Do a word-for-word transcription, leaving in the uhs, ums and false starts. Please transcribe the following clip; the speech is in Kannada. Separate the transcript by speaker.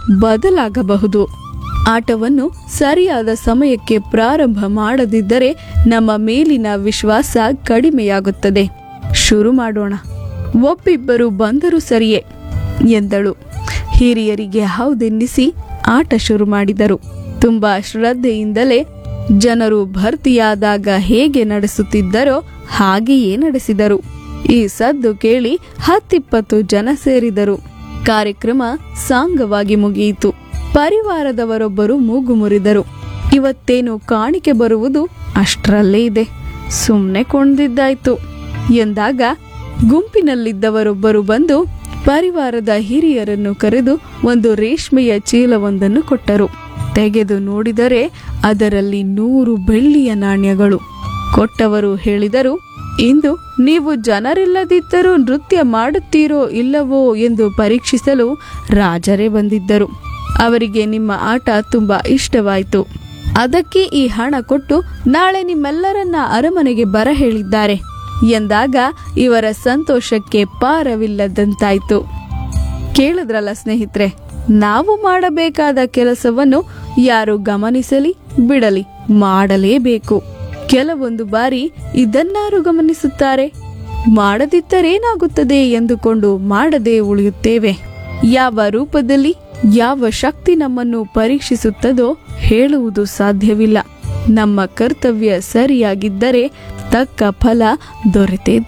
Speaker 1: ಬದಲಾಗಬಹುದು. ಆಟವನ್ನು ಸರಿಯಾದ ಸಮಯಕ್ಕೆ ಪ್ರಾರಂಭ ಮಾಡದಿದ್ದರೆ ನಮ್ಮ ಮೇಲಿನ ವಿಶ್ವಾಸ ಕಡಿಮೆಯಾಗುತ್ತದೆ. ಶುರು ಮಾಡೋಣ. ಒಬ್ಬಿಬ್ಬರು ಬಂದರೂ ಸರಿಯೇ ಎಂದಳು. ಹಿರಿಯರಿಗೆ ಹೌದೆನ್ನಿಸಿ ಆಟ ಶುರು ಮಾಡಿದರು. ತುಂಬಾ ಶ್ರದ್ಧೆಯಿಂದಲೇ ಜನರು ಭರ್ತಿಯಾದಾಗ ಹೇಗೆ ನಡೆಸುತ್ತಿದ್ದರೋ ಹಾಗೆಯೇ ನಡೆಸಿದರು. ಈ ಸದ್ದು ಕೇಳಿ ಹತ್ತಿಪ್ಪತ್ತು ಜನ ಸೇರಿದರು. ಕಾರ್ಯಕ್ರಮ ಸಾಂಗವಾಗಿ ಮುಗಿಯಿತು. ಪರಿವಾರದವರೊಬ್ಬರು ಮೂಗು ಮುರಿದರು. ಇವತ್ತೇನು ಕಾಣಿಕೆ ಬರುವುದು ಅಷ್ಟರಲ್ಲೇ ಇದೆ, ಸುಮ್ಮನೆ ಕೊಂಡ್ದಿದ್ದಾಯ್ತು ಎಂದಾಗ ಗುಂಪಿನಲ್ಲಿದ್ದವರೊಬ್ಬರು ಬಂದು ಪರಿವಾರದ ಹಿರಿಯರನ್ನು ಕರೆದು ಒಂದು ರೇಷ್ಮೆಯ ಚೀಲವೊಂದನ್ನು ಕೊಟ್ಟರು. ತೆಗೆದು ನೋಡಿದರೆ ಅದರಲ್ಲಿ ನೂರು ಬೆಳ್ಳಿಯ ನಾಣ್ಯಗಳು. ಕೊಟ್ಟವರು ಹೇಳಿದರು, ಇಂದು ನೀವು ಜನರಿಲ್ಲದಿದ್ದರೂ ನೃತ್ಯ ಮಾಡುತ್ತೀರೋ ಇಲ್ಲವೋ ಎಂದು ಪರೀಕ್ಷಿಸಲು ರಾಜರೇ ಬಂದಿದ್ದರು. ಅವರಿಗೆ ನಿಮ್ಮ ಆಟ ತುಂಬಾ ಇಷ್ಟವಾಯಿತು. ಅದಕ್ಕೆ ಈ ಹಣ ಕೊಟ್ಟು ನಾಳೆ ನಿಮ್ಮೆಲ್ಲರನ್ನ ಅರಮನೆಗೆ ಬರ ಹೇಳಿದ್ದಾರೆ ಎಂದಾಗ ಇವರ ಸಂತೋಷಕ್ಕೆ ಪಾರವಿಲ್ಲದಂತಾಯ್ತು. ಕೇಳಿದ್ರಲ್ಲ ಸ್ನೇಹಿತರೆ, ನಾವು ಮಾಡಬೇಕಾದ ಕೆಲಸವನ್ನು ಯಾರು ಗಮನಿಸಲಿ ಬಿಡಲಿ ಮಾಡಲೇಬೇಕು. ಕೆಲವೊಂದು ಬಾರಿ ಇದನ್ನಾರು ಗಮನಿಸುತ್ತಾರೆ? ಮಾಡದಿದ್ದರೇನಾಗುತ್ತದೆ ಎಂದುಕೊಂಡು ಮಾಡದೆ ಉಳಿಯುತ್ತೇವೆ. ಯಾವ ರೂಪದಲ್ಲಿ ಯಾವ ಶಕ್ತಿ ನಮ್ಮನ್ನು ಪರೀಕ್ಷಿಸುತ್ತದೋ ಹೇಳುವುದು ಸಾಧ್ಯವಿಲ್ಲ. ನಮ್ಮ ಕರ್ತವ್ಯ ಸರಿಯಾಗಿದ್ದರೆ ತಕ್ಕ ಫಲ ದೊರೆತೇ